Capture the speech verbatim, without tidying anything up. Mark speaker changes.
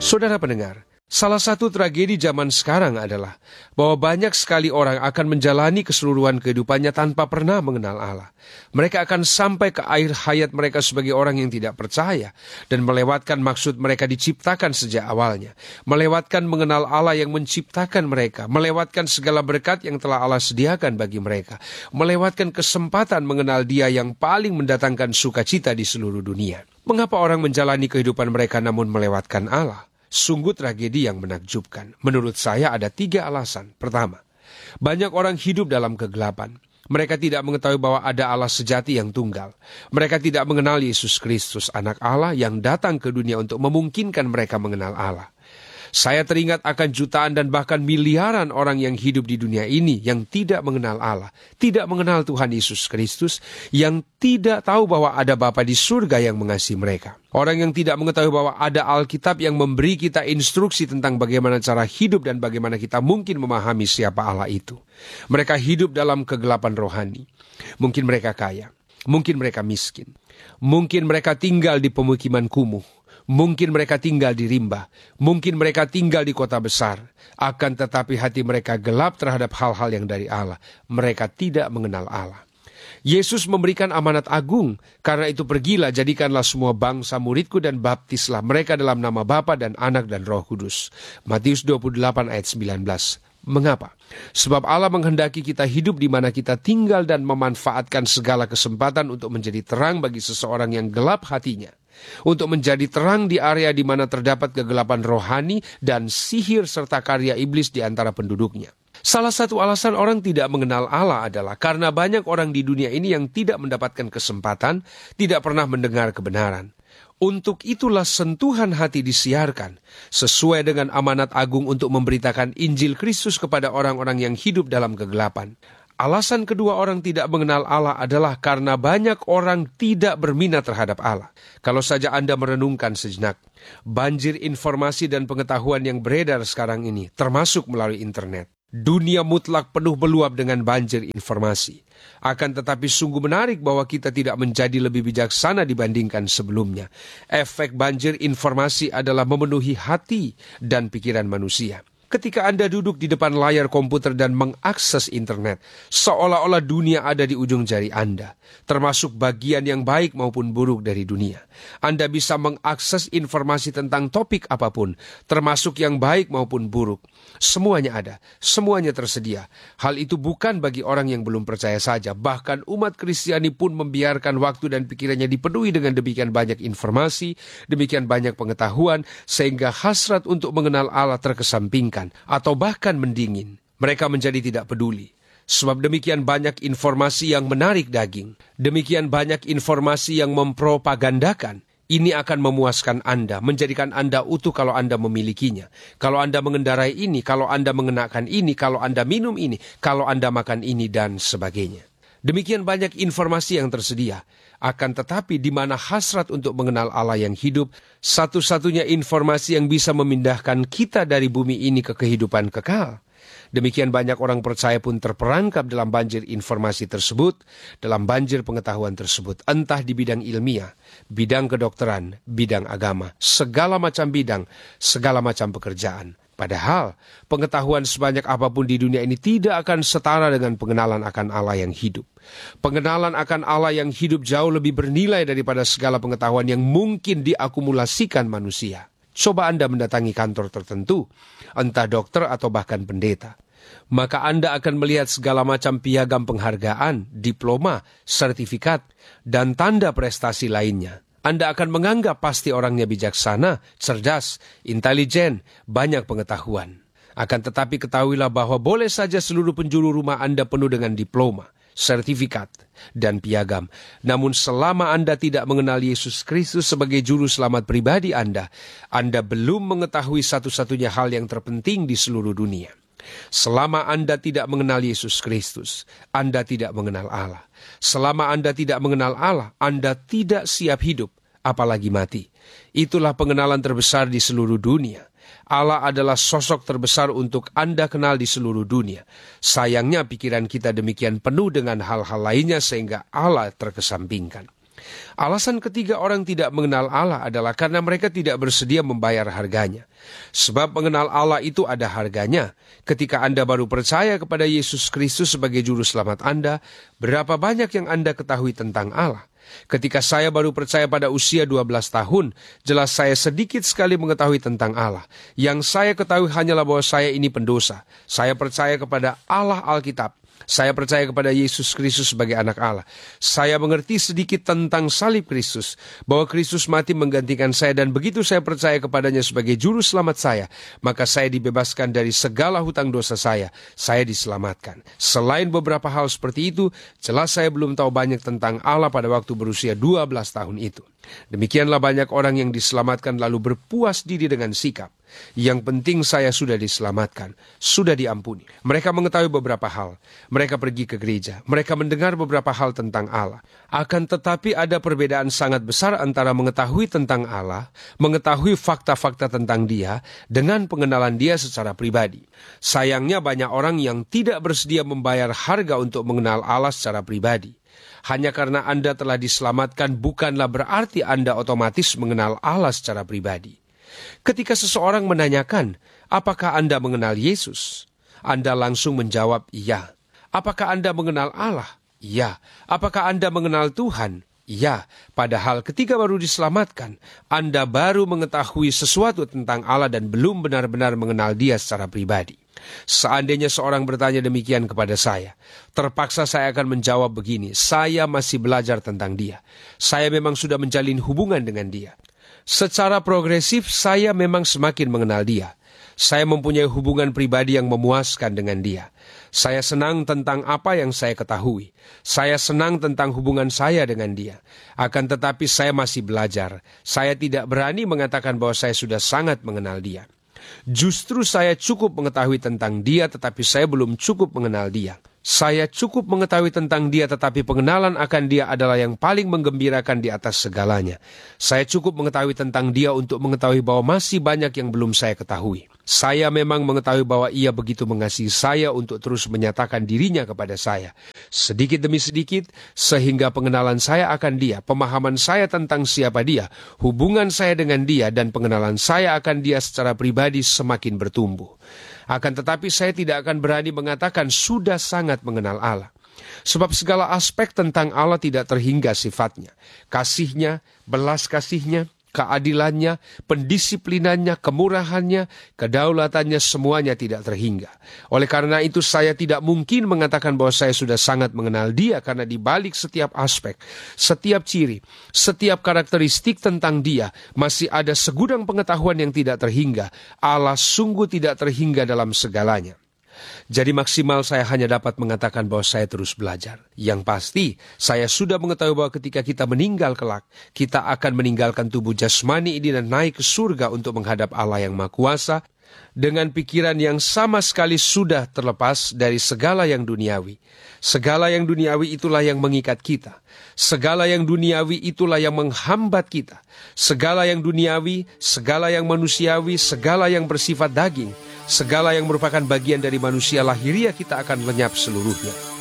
Speaker 1: Saudara pendengar, salah satu tragedi zaman sekarang adalah bahwa banyak sekali orang akan menjalani keseluruhan kehidupannya tanpa pernah mengenal Allah. Mereka akan sampai ke akhir hayat mereka sebagai orang yang tidak percaya dan melewatkan maksud mereka diciptakan sejak awalnya, melewatkan mengenal Allah yang menciptakan mereka, melewatkan segala berkat yang telah Allah sediakan bagi mereka, melewatkan kesempatan mengenal Dia yang paling mendatangkan sukacita di seluruh dunia. Mengapa orang menjalani kehidupan mereka namun melewatkan Allah? Sungguh tragedi yang menakjubkan. Menurut saya ada tiga alasan. Pertama, banyak orang hidup dalam kegelapan. Mereka tidak mengetahui bahwa ada Allah sejati yang tunggal. Mereka tidak mengenal Yesus Kristus, anak Allah yang datang ke dunia untuk memungkinkan mereka mengenal Allah. Saya teringat akan jutaan dan bahkan miliaran orang yang hidup di dunia ini yang tidak mengenal Allah, tidak mengenal Tuhan Yesus Kristus, yang tidak tahu bahwa ada Bapa di surga yang mengasihi mereka. Orang yang tidak mengetahui bahwa ada Alkitab yang memberi kita instruksi tentang bagaimana cara hidup dan bagaimana kita mungkin memahami siapa Allah itu. Mereka hidup dalam kegelapan rohani. Mungkin mereka kaya, mungkin mereka miskin, mungkin mereka tinggal di pemukiman kumuh. Mungkin mereka tinggal di rimba, mungkin mereka tinggal di kota besar, akan tetapi hati mereka gelap terhadap hal-hal yang dari Allah. Mereka tidak mengenal Allah. Yesus memberikan amanat agung, karena itu pergilah, jadikanlah semua bangsa muridku dan baptislah mereka dalam nama Bapa dan Anak dan Roh Kudus. Matius dua puluh delapan ayat sembilan belas. Mengapa? Sebab Allah menghendaki kita hidup di mana kita tinggal dan memanfaatkan segala kesempatan untuk menjadi terang bagi seseorang yang gelap hatinya. Untuk menjadi terang di area di mana terdapat kegelapan rohani dan sihir serta karya iblis di antara penduduknya. Salah satu alasan orang tidak mengenal Allah adalah karena banyak orang di dunia ini yang tidak mendapatkan kesempatan, tidak pernah mendengar kebenaran. Untuk itulah sentuhan hati disiarkan, sesuai dengan amanat agung untuk memberitakan Injil Kristus kepada orang-orang yang hidup dalam kegelapan. Alasan kedua orang tidak mengenal Allah adalah karena banyak orang tidak berminat terhadap Allah. Kalau saja Anda merenungkan sejenak, banjir informasi dan pengetahuan yang beredar sekarang ini, termasuk melalui internet. Dunia mutlak penuh meluap dengan banjir informasi. Akan tetapi sungguh menarik bahwa kita tidak menjadi lebih bijaksana dibandingkan sebelumnya. Efek banjir informasi adalah memenuhi hati dan pikiran manusia. Ketika Anda duduk di depan layar komputer dan mengakses internet, seolah-olah dunia ada di ujung jari Anda, termasuk bagian yang baik maupun buruk dari dunia. Anda bisa mengakses informasi tentang topik apapun, termasuk yang baik maupun buruk. Semuanya ada, semuanya tersedia. Hal itu bukan bagi orang yang belum percaya saja. Bahkan umat Kristiani pun membiarkan waktu dan pikirannya dipenuhi dengan demikian banyak informasi, demikian banyak pengetahuan, sehingga hasrat untuk mengenal Allah terkesampingkan, atau bahkan mendingin. Mereka menjadi tidak peduli. Sebab demikian banyak informasi yang menarik daging, demikian banyak informasi yang mempropagandakan. Ini akan memuaskan Anda, menjadikan Anda utuh kalau Anda memilikinya. Kalau Anda mengendarai ini, kalau Anda mengenakan ini, kalau Anda minum ini, kalau Anda makan ini, dan sebagainya. Demikian banyak informasi yang tersedia. Akan tetapi di mana hasrat untuk mengenal Allah yang hidup, satu-satunya informasi yang bisa memindahkan kita dari bumi ini ke kehidupan kekal. Demikian banyak orang percaya pun terperangkap dalam banjir informasi tersebut, dalam banjir pengetahuan tersebut, entah di bidang ilmiah, bidang kedokteran, bidang agama, segala macam bidang, segala macam pekerjaan. Padahal pengetahuan sebanyak apapun di dunia ini tidak akan setara dengan pengenalan akan Allah yang hidup. Pengenalan akan Allah yang hidup jauh lebih bernilai daripada segala pengetahuan yang mungkin diakumulasikan manusia. Coba Anda mendatangi kantor tertentu, entah dokter atau bahkan pendeta. Maka Anda akan melihat segala macam piagam penghargaan, diploma, sertifikat, dan tanda prestasi lainnya. Anda akan menganggap pasti orangnya bijaksana, cerdas, intelijen, banyak pengetahuan. Akan tetapi ketahuilah bahwa boleh saja seluruh penjuru rumah Anda penuh dengan diploma, sertifikat, dan piagam. Namun selama Anda tidak mengenal Yesus Kristus sebagai juru selamat pribadi Anda, Anda belum mengetahui satu-satunya hal yang terpenting di seluruh dunia. Selama Anda tidak mengenal Yesus Kristus, Anda tidak mengenal Allah. Selama Anda tidak mengenal Allah, Anda tidak siap hidup, apalagi mati. Itulah pengenalan terbesar di seluruh dunia. Allah adalah sosok terbesar untuk Anda kenal di seluruh dunia. Sayangnya pikiran kita demikian penuh dengan hal-hal lainnya sehingga Allah terkesampingkan. Alasan ketiga orang tidak mengenal Allah adalah karena mereka tidak bersedia membayar harganya. Sebab mengenal Allah itu ada harganya. Ketika Anda baru percaya kepada Yesus Kristus sebagai juru selamat Anda, berapa banyak yang Anda ketahui tentang Allah? Ketika saya baru percaya pada usia dua belas tahun, jelas saya sedikit sekali mengetahui tentang Allah. Yang saya ketahui hanyalah bahwa saya ini pendosa. Saya percaya kepada Allah Alkitab. Saya percaya kepada Yesus Kristus sebagai anak Allah. Saya mengerti sedikit tentang salib Kristus, bahwa Kristus mati menggantikan saya, dan begitu saya percaya kepadanya sebagai juru selamat saya, maka saya dibebaskan dari segala hutang dosa saya. Saya diselamatkan. Selain beberapa hal seperti itu, jelas saya belum tahu banyak tentang Allah pada waktu berusia dua belas tahun itu. Demikianlah banyak orang yang diselamatkan lalu berpuas diri dengan sikap. Yang penting saya sudah diselamatkan, sudah diampuni. Mereka mengetahui beberapa hal. Mereka pergi ke gereja. Mereka mendengar beberapa hal tentang Allah. Akan tetapi ada perbedaan sangat besar antara mengetahui tentang Allah, mengetahui fakta-fakta tentang Dia, dengan pengenalan Dia secara pribadi. Sayangnya banyak orang yang tidak bersedia membayar harga untuk mengenal Allah secara pribadi. Hanya karena Anda telah diselamatkan bukanlah berarti Anda otomatis mengenal Allah secara pribadi. Ketika seseorang menanyakan, apakah Anda mengenal Yesus? Anda langsung menjawab, iya. Apakah Anda mengenal Allah? Iya. Apakah Anda mengenal Tuhan? Iya. Padahal ketika baru diselamatkan, Anda baru mengetahui sesuatu tentang Allah dan belum benar-benar mengenal Dia secara pribadi. Seandainya seorang bertanya demikian kepada saya, terpaksa saya akan menjawab begini, saya masih belajar tentang Dia. Saya memang sudah menjalin hubungan dengan Dia. Secara progresif, saya memang semakin mengenal Dia. Saya mempunyai hubungan pribadi yang memuaskan dengan Dia. Saya senang tentang apa yang saya ketahui. Saya senang tentang hubungan saya dengan Dia. Akan tetapi saya masih belajar. Saya tidak berani mengatakan bahwa saya sudah sangat mengenal Dia. Justru saya cukup mengetahui tentang Dia, tetapi saya belum cukup mengenal Dia. Saya cukup mengetahui tentang Dia, tetapi pengenalan akan Dia adalah yang paling menggembirakan di atas segalanya. Saya cukup mengetahui tentang Dia untuk mengetahui bahwa masih banyak yang belum saya ketahui. Saya memang mengetahui bahwa Ia begitu mengasihi saya untuk terus menyatakan dirinya kepada saya. Sedikit demi sedikit, sehingga pengenalan saya akan Dia, pemahaman saya tentang siapa Dia, hubungan saya dengan Dia, dan pengenalan saya akan Dia secara pribadi semakin bertumbuh. Akan tetapi saya tidak akan berani mengatakan sudah sangat mengenal Allah. Sebab segala aspek tentang Allah tidak terhingga sifatnya. Kasihnya, belas kasihnya, keadilannya, pendisiplinannya, kemurahannya, kedaulatannya, semuanya tidak terhingga. Oleh karena itu saya tidak mungkin mengatakan bahwa saya sudah sangat mengenal Dia, karena di balik setiap aspek, setiap ciri, setiap karakteristik tentang Dia, masih ada segudang pengetahuan yang tidak terhingga. Allah sungguh tidak terhingga dalam segalanya. Jadi maksimal saya hanya dapat mengatakan bahwa saya terus belajar. Yang pasti, saya sudah mengetahui bahwa ketika kita meninggal kelak, kita akan meninggalkan tubuh jasmani ini dan naik ke surga untuk menghadap Allah yang Maha Kuasa, dengan pikiran yang sama sekali sudah terlepas dari segala yang duniawi. Segala yang duniawi itulah yang mengikat kita. Segala yang duniawi itulah yang menghambat kita. Segala yang duniawi, segala yang manusiawi, segala yang bersifat daging, segala yang merupakan bagian dari manusia lahiriah kita akan lenyap seluruhnya.